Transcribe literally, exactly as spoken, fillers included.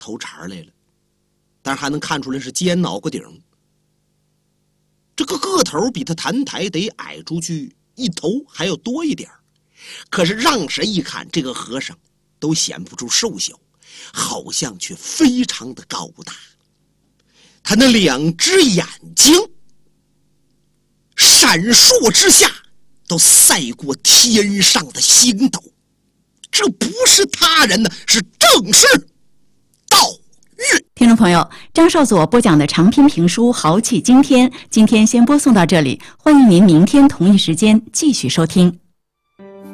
头茬来了，但是还能看出来是尖脑瓜顶。这个个头比他谭台得矮出去一头还要多一点，可是让谁一看这个和尚都显不出瘦小，好像却非常的高大。他那两只眼睛闪烁之下都赛过天上的星斗，这不是他人呢，是正是道岳。 听众朋友，张少佐播讲的长篇评书《豪气惊天》，今天先播送到这里，欢迎您明天同一时间继续收听。